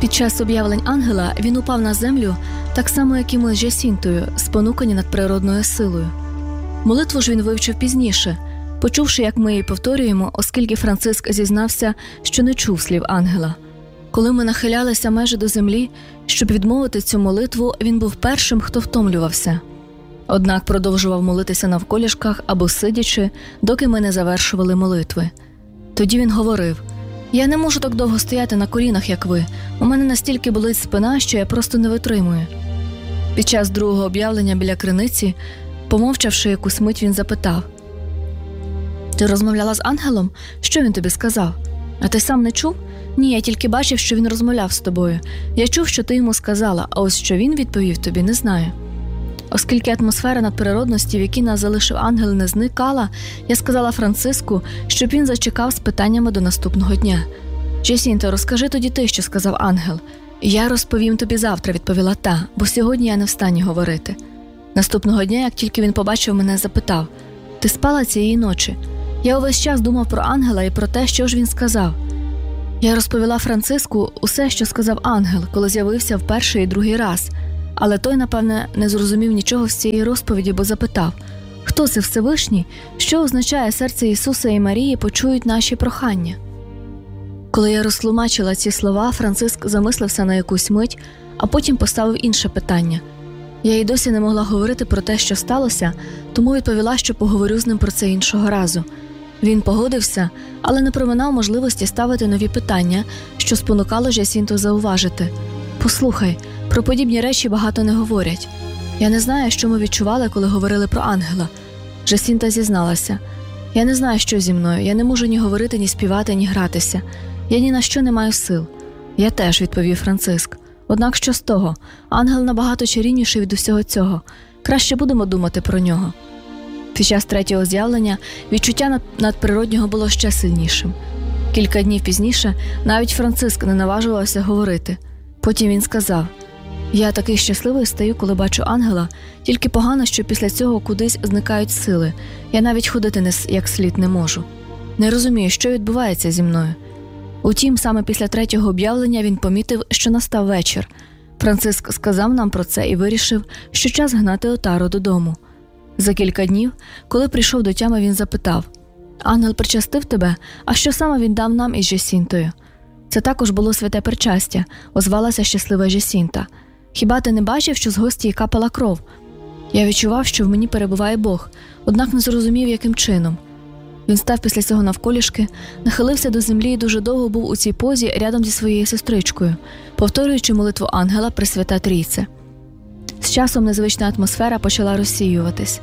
Під час об'явлень ангела він упав на землю, так само, як і ми з Джасінтою, спонукані надприродною силою. Молитву ж він вивчив пізніше, почувши, як ми її повторюємо, оскільки Франциск зізнався, що не чув слів ангела. Коли ми нахилялися майже до землі, щоб відмовити цю молитву, він був першим, хто втомлювався. Однак продовжував молитися навколішках або сидячи, доки ми не завершували молитви. Тоді він говорив: «Я не можу так довго стояти на колінах, як ви. У мене настільки болить спина, що я просто не витримую». Під час другого об'явлення біля криниці, помовчавши якусь мить, він запитав: «Ти розмовляла з ангелом? Що він тобі сказав? А ти сам не чув?» «Ні, я тільки бачив, що він розмовляв з тобою. Я чув, що ти йому сказала, а ось що він відповів тобі, не знаю». Оскільки атмосфера надприродності, в якій нас залишив ангел, не зникала, я сказала Франциску, щоб він зачекав з питаннями до наступного дня. «Джасінто, розкажи тоді ти, що сказав ангел». «Я розповім тобі завтра», – відповіла та, бо сьогодні я не встані говорити. Наступного дня, як тільки він побачив мене, запитав: «Ти спала цієї ночі?» Я увесь час думав про ангела і про те, що ж він сказав. Я розповіла Франциску усе, що сказав ангел, коли з'явився в перший і другий раз, але той, напевне, не зрозумів нічого з цієї розповіді, бо запитав: «Хто це Всевишній? Що означає серце Ісуса і Марії почують наші прохання?» Коли я розтлумачила ці слова, Франциск замислився на якусь мить, а потім поставив інше питання. Я й досі не могла говорити про те, що сталося, тому відповіла, що поговорю з ним про це іншого разу. Він погодився, але не проминав можливості ставити нові питання, що спонукало Джасінту зауважити: «Послухай, про подібні речі багато не говорять. Я не знаю, що ми відчували, коли говорили про ангела». Джасінта зізналася: «Я не знаю, що зі мною. Я не можу ні говорити, ні співати, ні гратися. Я ні на що не маю сил». «Я теж», – відповів Франциск. «Однак що з того? Ангел набагато чарівніший від усього цього. Краще будемо думати про нього». Під час третього з'явлення відчуття надприроднього було ще сильнішим. Кілька днів пізніше навіть Франциск не наважувався говорити. Потім він сказав: «Я такий щасливий стаю, коли бачу ангела, тільки погано, що після цього кудись зникають сили. Я навіть ходити як слід не можу. Не розумію, що відбувається зі мною». Утім, саме після третього об'явлення він помітив, що настав вечір. Франциск сказав нам про це і вирішив, що час гнати отару додому. За кілька днів, коли прийшов до тями, він запитав: «Ангел причастив тебе? А що саме він дав нам із Джасінтою?» «Це також було святе причастя», – озвалася щаслива Джасінта. «Хіба ти не бачив, що з гостії капала кров?» Я відчував, що в мені перебуває Бог, однак не зрозумів, яким чином. Він став після цього навколішки, нахилився до землі і дуже довго був у цій позі рядом зі своєю сестричкою, повторюючи молитву ангела Пресвята Трійце. З часом незвична атмосфера почала розсіюватись.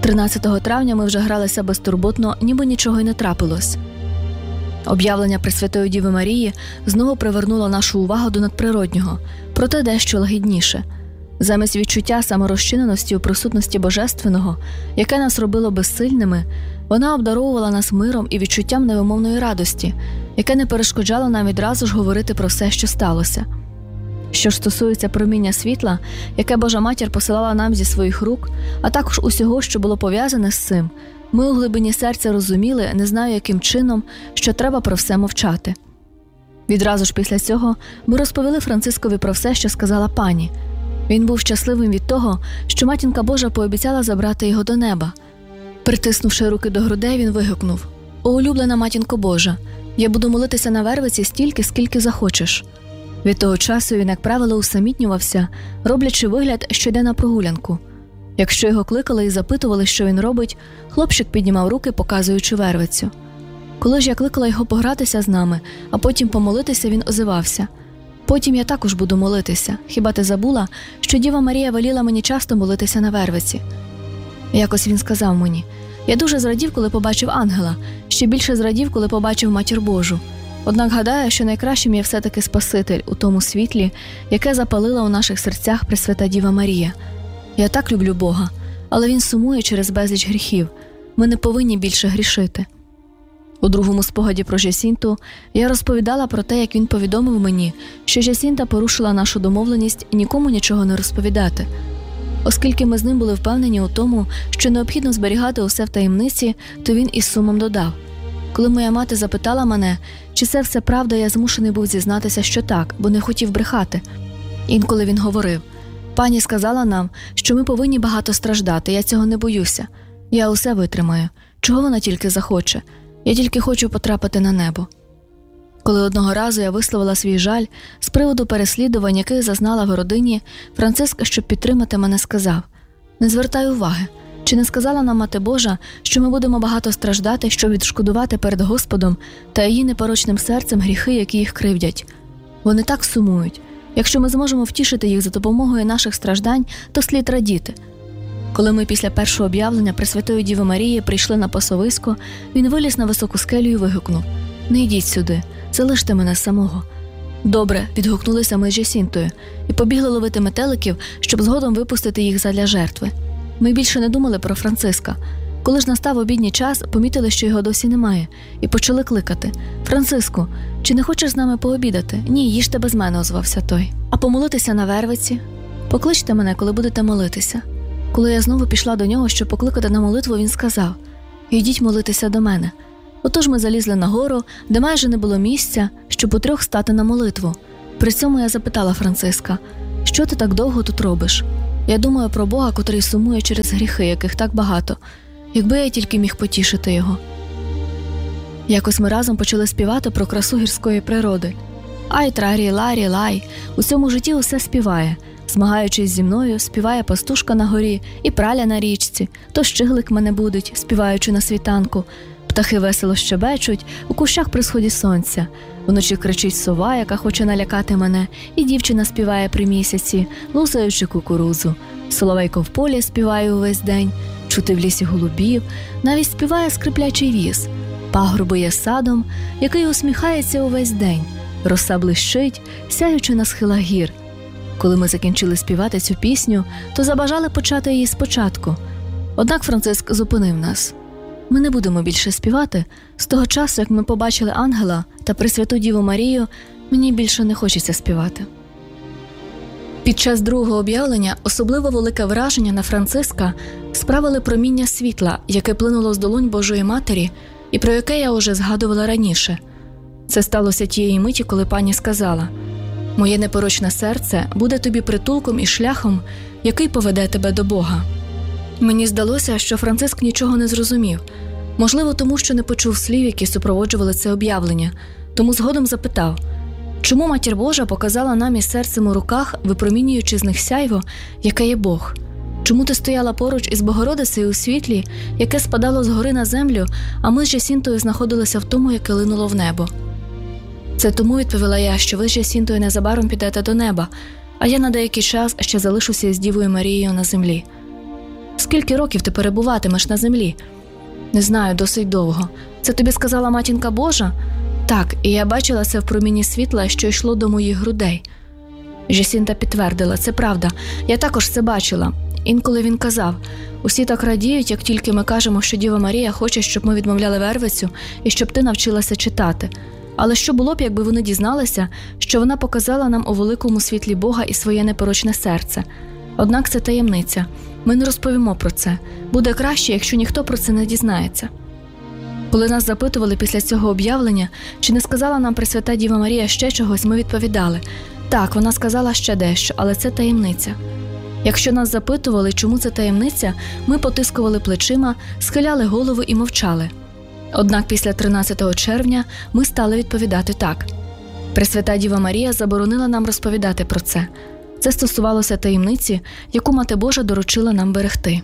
13 травня ми вже гралися безтурботно, ніби нічого й не трапилось. Об'явлення Пресвятої Діви Марії знову привернуло нашу увагу до надприроднього, проте дещо лагідніше. Замість відчуття саморозчиненості у присутності Божественного, яке нас робило безсильними, вона обдаровувала нас миром і відчуттям невимовної радості, яке не перешкоджало нам відразу ж говорити про все, що сталося. Що ж стосується проміння світла, яке Божа Матір посилала нам зі своїх рук, а також усього, що було пов'язане з цим, ми у глибині серця розуміли, не знаю яким чином, що треба про все мовчати. Відразу ж після цього ми розповіли Францискові про все, що сказала пані. Він був щасливим від того, що Матінка Божа пообіцяла забрати його до неба. Притиснувши руки до грудей, він вигукнув: «О, улюблена Матінко Божа, я буду молитися на Вервиці стільки, скільки захочеш». Від того часу він, як правило, усамітнювався, роблячи вигляд, що йде на прогулянку. Якщо його кликали і запитували, що він робить, хлопчик піднімав руки, показуючи Вервицю. Коли ж я кликала його погратися з нами, а потім помолитися, він озивався: «Потім я також буду молитися. Хіба ти забула, що Діва Марія веліла мені часто молитися на Вервиці?» Якось він сказав мені: «Я дуже зрадів, коли побачив ангела, ще більше зрадів, коли побачив Матір Божу. Однак гадаю, що найкращим є все-таки Спаситель у тому світлі, яке запалила у наших серцях Пресвята Діва Марія. Я так люблю Бога, але він сумує через безліч гріхів. Ми не повинні більше грішити». У другому спогаді про Джасінту я розповідала про те, як він повідомив мені, що Джасінта порушила нашу домовленість нікому нічого не розповідати. Оскільки ми з ним були впевнені у тому, що необхідно зберігати усе в таємниці, то він із сумом додав: Коли моя мати запитала мене, чи це все правда, я змушений був зізнатися, що так, бо не хотів брехати. Інколи він говорив: «Пані сказала нам, що ми повинні багато страждати, я цього не боюся. Я усе витримаю. Чого вона тільки захоче? Я тільки хочу потрапити на небо». Коли одного разу я висловила свій жаль з приводу переслідувань, яких зазнала в родині, Франциск, щоб підтримати мене, сказав: «Не звертай уваги. Чи не сказала нам Мати Божа, що ми будемо багато страждати, щоб відшкодувати перед Господом та її непорочним серцем гріхи, які їх кривдять? Вони так сумують. Якщо ми зможемо втішити їх за допомогою наших страждань, то слід радіти». Коли ми після першого об'явлення Пресвятої Діви Марії прийшли на пасовисько, він виліз на високу скелю і вигукнув: «Не йдіть сюди, залиште мене самого». «Добре», – відгукнулися ми з Джасінтою і побігли ловити метеликів, щоб згодом випустити їх задля жертви. Ми більше не думали про Франциска. Коли ж настав обідній час, помітили, що його досі немає, і почали кликати: «Франциску, чи не хочеш з нами пообідати?» «Ні, їжте без мене», – озвався той. «А помолитися на Вервиці?» «Покличте мене, коли будете молитися». Коли я знову пішла до нього, щоб покликати на молитву, він сказав: «Йдіть молитися до мене». Отож ми залізли на гору, де майже не було місця, щоб утрьох стати на молитву. При цьому я запитала Франциска: «Що ти так довго тут робиш? Я думаю про Бога, котрий сумує через гріхи, яких так багато. Якби я тільки міг потішити його». Якось ми разом почали співати про красу гірської природи. «Ай, трарі, ларі, лай, у цьому житті усе співає. Змагаючись зі мною, співає пастушка на горі і праля на річці, то щиглик мене будить, співаючи на світанку. Птахи весело щебечуть у кущах при сході сонця. Вночі кричить сова, яка хоче налякати мене, і дівчина співає при місяці, лузаючи кукурудзу. Соловейко в полі співає увесь день, чути в лісі голубів, навіть співає скриплячий віз. Пагорби є садом, який усміхається увесь день, роса блищить, сяючи на схилах гір». Коли ми закінчили співати цю пісню, то забажали почати її спочатку. Однак Франциск зупинив нас. «Ми не будемо більше співати. З того часу, як ми побачили ангела та Пресвяту Діву Марію, мені більше не хочеться співати». Під час другого об'явлення особливо велике враження на Франциска справили проміння світла, яке плинуло з долонь Божої Матері і про яке я уже згадувала раніше. Це сталося тієї миті, коли пані сказала: «Моє непорочне серце буде тобі притулком і шляхом, який поведе тебе до Бога». Мені здалося, що Франциск нічого не зрозумів. Можливо, тому що не почув слів, які супроводжували це об'явлення. Тому згодом запитав: «Чому Матір Божа показала нам із серцем у руках, випромінюючи з них сяйво, яке є Бог? Чому ти стояла поруч із Богородицею у світлі, яке спадало з гори на землю, а ми з Джасінтою знаходилися в тому, яке линуло в небо?» «Це тому», – відповіла я, «що ви з Джасінтою незабаром підете до неба, а я на деякий час ще залишуся з Дівою Марією на землі». «Скільки років ти перебуватимеш на землі?» «Не знаю, досить довго. Це тобі сказала Матінка Божа?» «Так, і я бачила це в проміні світла, що йшло до моїх грудей». Джасінта підтвердила: «Це правда, я також це бачила. Інколи він казав: усі так радіють, як тільки ми кажемо, що Діва Марія хоче, щоб ми відмовляли Вервицю і щоб ти навчилася читати. Але що було б, якби вони дізналися, що вона показала нам у великому світлі Бога і своє непорочне серце? Однак це таємниця. Ми не розповімо про це. Буде краще, якщо ніхто про це не дізнається». Коли нас запитували після цього об'явлення, чи не сказала нам Пресвята Діва Марія ще чогось, ми відповідали: «Так, вона сказала ще дещо, але це таємниця». Якщо нас запитували, чому це таємниця, ми потискували плечима, схиляли голову і мовчали. Однак після 13 червня ми стали відповідати так. Пресвята Діва Марія заборонила нам розповідати про це. Це стосувалося таємниці, яку Мати Божа доручила нам берегти.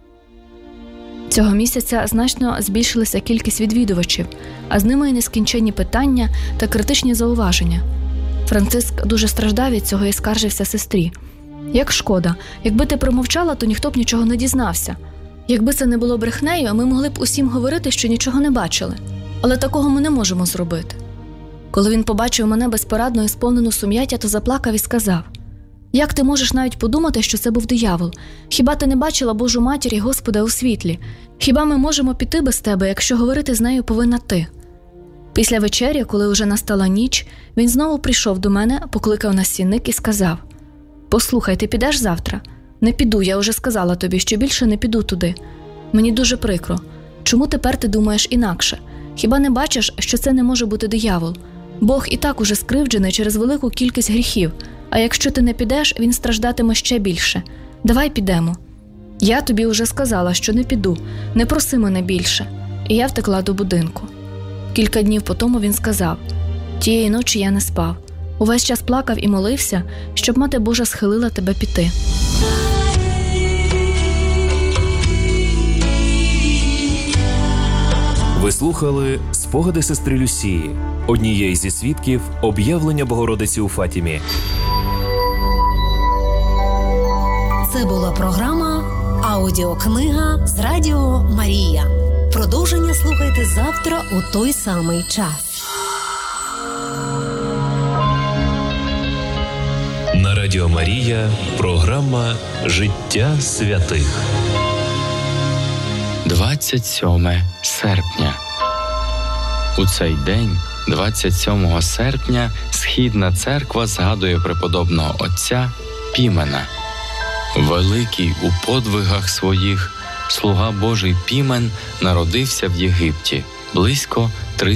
Цього місяця значно збільшилася кількість відвідувачів, а з ними і нескінченні питання та критичні зауваження. Франциск дуже страждав від цього і скаржився сестрі: «Як шкода, якби ти промовчала, то ніхто б нічого не дізнався. Якби це не було брехнею, ми могли б усім говорити, що нічого не бачили. Але такого ми не можемо зробити». Коли він побачив мене безпорадно і сповнену сум'яття, то заплакав і сказав: «Як ти можеш навіть подумати, що це був диявол? Хіба ти не бачила Божу Матір і Господа у світлі? Хіба ми можемо піти без тебе, якщо говорити з нею повинна ти?» Після вечері, коли вже настала ніч, він знову прийшов до мене, покликав на стільник і сказав: «Послухай, ти підеш завтра?» «Не піду, я вже сказала тобі, що більше не піду туди. Мені дуже прикро. Чому тепер ти думаєш інакше? Хіба не бачиш, що це не може бути диявол? Бог і так уже скривджений через велику кількість гріхів, а якщо ти не підеш, він страждатиме ще більше. Давай підемо». «Я тобі уже сказала, що не піду, не проси мене більше». І я втекла до будинку. Кілька днів потому він сказав: «Тієї ночі я не спав. Увесь час плакав і молився, щоб Мати Божа схилила тебе піти». Ви слухали «Спогади сестри Люсії», однієї зі свідків об'явлення Богородиці у Фатімі. Це була програма «Аудіокнига» з Радіо Марія. Продовження слухайте завтра у той самий час. На Радіо Марія програма «Життя святих». 27 серпня. У цей день, 27 серпня, Східна церква згадує преподобного отця Пімена. Великий у подвигах своїх, слуга Божий Пімен народився в Єгипті близько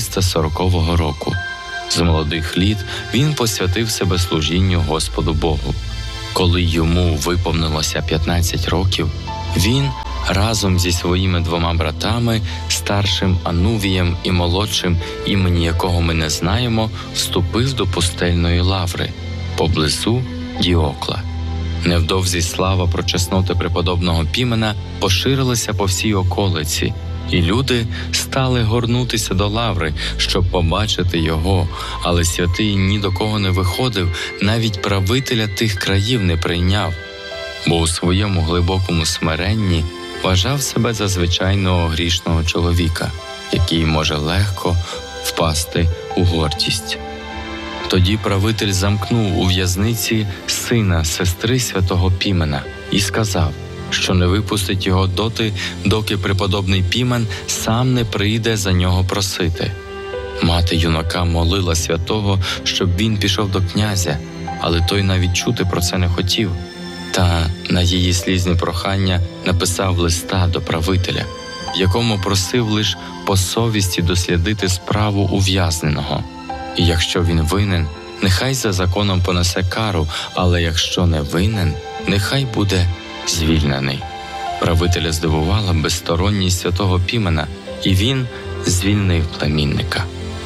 340 року. З молодих літ він посвятив себе служінню Господу Богу. Коли йому виповнилося 15 років, він разом зі своїми 2 братами, старшим Анувієм і молодшим, імені якого ми не знаємо, вступив до пустельної лаври поблизу Діокла. Невдовзі слава про чесноти преподобного Пімена поширилася по всій околиці, і люди стали горнутися до лаври, щоб побачити його, але святий ні до кого не виходив, навіть правителя тих країв не прийняв, бо у своєму глибокому смиренні вважав себе за звичайного грішного чоловіка, який може легко впасти у гордість. Тоді правитель замкнув у в'язниці сина сестри святого Пімена і сказав, що не випустить його доти, доки преподобний Пімен сам не прийде за нього просити. Мати юнака молила святого, щоб він пішов до князя, але той навіть чути про це не хотів. Та на її слізні прохання написав листа до правителя, в якому просив лиш по совісті дослідити справу ув'язненого. І якщо він винен, нехай за законом понесе кару, але якщо не винен, нехай буде звільнений. Правителя здивувала безсторонність святого Пімена, і він звільнив племінника.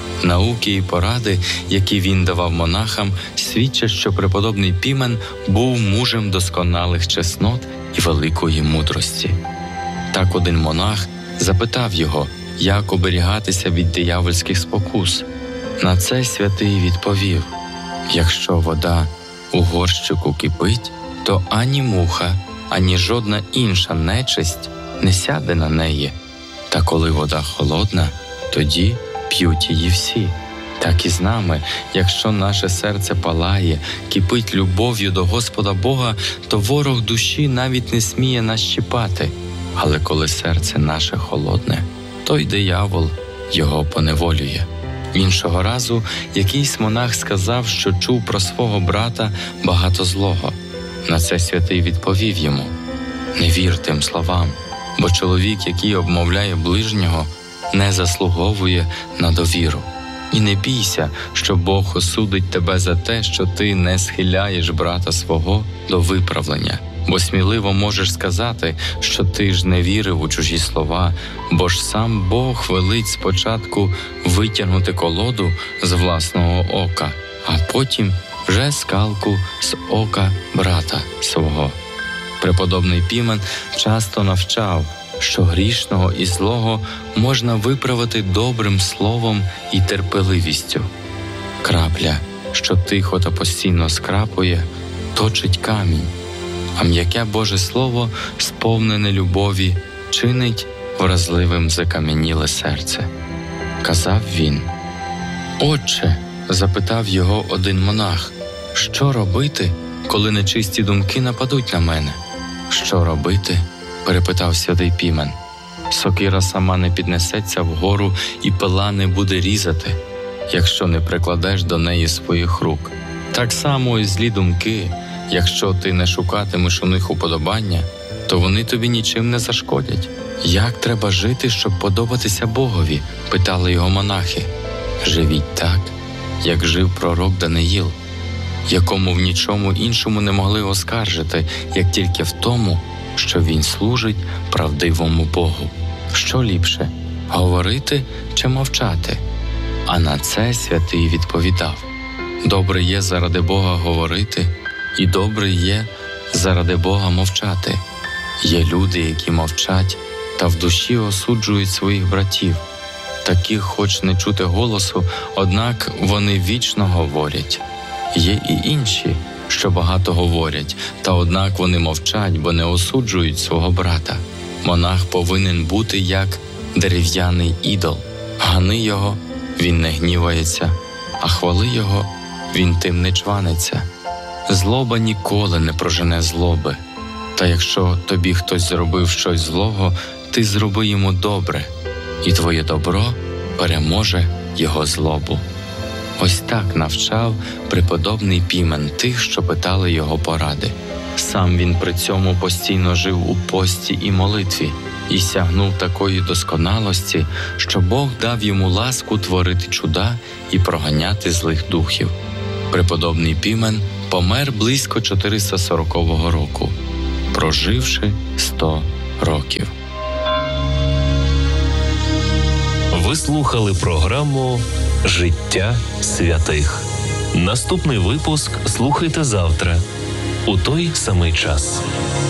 Науки і поради, які він давав монахам, свідчать, що преподобний Пімен був мужем досконалих чеснот і великої мудрості. Так один монах запитав його, як оберігатися від диявольських спокус. На це святий відповів: «Якщо вода у горщику кипить, то ані муха, ані жодна інша нечисть не сяде на неї. Та коли вода холодна, тоді п'ють її всі. Так і з нами, якщо наше серце палає, кипить любов'ю до Господа Бога, то ворог душі навіть не сміє нас чіпати. Але коли серце наше холодне, то й диявол його поневолює». Іншого разу якийсь монах сказав, що чув про свого брата багато злого. На це святий відповів йому: «Не вір тим словам, бо чоловік, який обмовляє ближнього, не заслуговує на довіру. І не бійся, що Бог осудить тебе за те, що ти не схиляєш брата свого до виправлення. Бо сміливо можеш сказати, що ти ж не вірив у чужі слова, бо ж сам Бог велить спочатку витягнути колоду з власного ока, а потім вже скалку з ока брата свого». Преподобний Пімен часто навчав, що грішного і злого можна виправити добрим словом і терпеливістю. Крапля, що тихо та постійно скрапує, точить камінь, а м'яке Боже Слово, сповнене любові, чинить вразливим закам'яніле серце. Казав він: «Отче», – запитав його один монах, – «що робити, коли нечисті думки нападуть на мене?» «Що робити?» – перепитав святий Пімен. «Сокира сама не піднесеться вгору і пила не буде різати, якщо не прикладеш до неї своїх рук. Так само і злі думки, якщо ти не шукатимеш у них уподобання, то вони тобі нічим не зашкодять. Як треба жити, щоб подобатися Богові? Питали його монахи. Живіть так, як жив пророк Даниїл, якому в нічому іншому не могли оскаржити, як тільки в тому, що він служить правдивому Богу. Що ліпше – говорити чи мовчати? А на це святий відповідав: добре є заради Бога говорити, і добре є заради Бога мовчати. Є люди, які мовчать та в душі осуджують своїх братів. Таких хоч не чути голосу, однак вони вічно говорять. Є і інші, що багато говорять, та однак вони мовчать, бо не осуджують свого брата. Монах повинен бути як дерев'яний ідол. Гани його, він не гнівається, а хвали його, він тим не чваниться. Злоба ніколи не прожене злоби. Та якщо тобі хтось зробив щось злого, ти зроби йому добре, і твоє добро переможе його злобу. Ось так навчав преподобний Пімен тих, що питали його поради. Сам він при цьому постійно жив у пості і молитві і сягнув такої досконалості, що Бог дав йому ласку творити чуда і проганяти злих духів. Преподобний Пімен помер близько 440 року, проживши 100 років. Ви слухали програму «Життя святих». Наступний випуск слухайте завтра у той самий час.